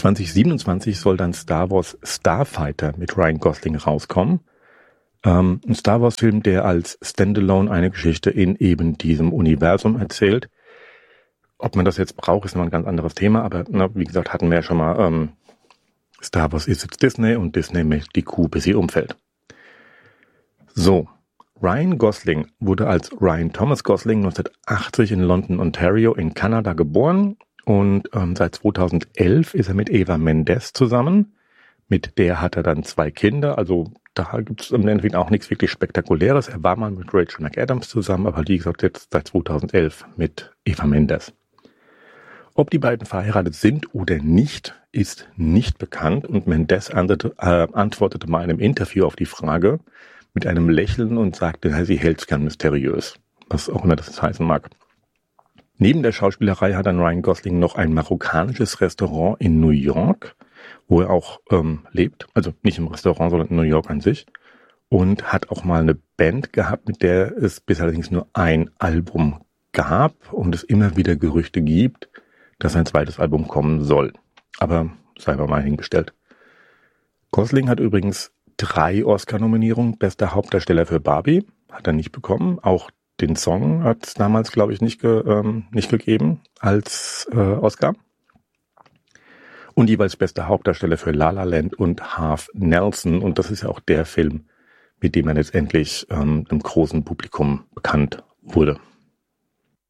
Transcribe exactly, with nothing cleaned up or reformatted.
zwanzig siebenundzwanzig soll dann Star Wars Starfighter mit Ryan Gosling rauskommen. Ähm, ein Star Wars Film, der als Standalone eine Geschichte in eben diesem Universum erzählt. Ob man das jetzt braucht, ist noch ein ganz anderes Thema, aber na, wie gesagt, hatten wir ja schon mal, ähm, Star Wars ist jetzt Disney und Disney möchte die Kuh, bis sie umfällt. So, Ryan Gosling wurde als Ryan Thomas Gosling neunzehnhundertachtzig in London, Ontario in Kanada geboren und ähm, seit zweitausendelf ist er mit Eva Mendes zusammen. Mit der hat er dann zwei Kinder, also da gibt es im Endeffekt auch nichts wirklich Spektakuläres. Er war mal mit Rachel McAdams zusammen, aber wie gesagt jetzt seit zweitausendelf mit Eva Mendes. Ob die beiden verheiratet sind oder nicht, ist nicht bekannt und Mendes antwortete, äh, antwortete mal in einem Interview auf die Frage mit einem Lächeln und sagte, sie hält es gern mysteriös, was auch immer das heißen mag. Neben der Schauspielerei hat dann Ryan Gosling noch ein marokkanisches Restaurant in New York, wo er auch ähm, lebt, also nicht im Restaurant, sondern in New York an sich, und hat auch mal eine Band gehabt, mit der es bis allerdings nur ein Album gab und es immer wieder Gerüchte gibt, dass ein zweites Album kommen soll. Aber sei mal hingestellt. Gosling hat übrigens drei Oscar-Nominierungen. Bester Hauptdarsteller für Barbie hat er nicht bekommen. Auch den Song hat es damals, glaube ich, nicht, ge, ähm, nicht gegeben als äh, Oscar. Und jeweils bester Hauptdarsteller für La La Land und Half Nelson. Und das ist ja auch der Film, mit dem er letztendlich ähm, im großen Publikum bekannt wurde.